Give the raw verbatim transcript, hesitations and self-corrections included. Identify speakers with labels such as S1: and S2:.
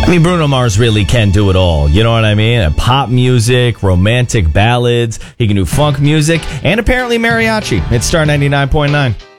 S1: I mean, Bruno Mars really can do it all. You know what I mean? Pop music, romantic ballads. He can do funk music, and apparently mariachi. It's Star ninety-nine point nine.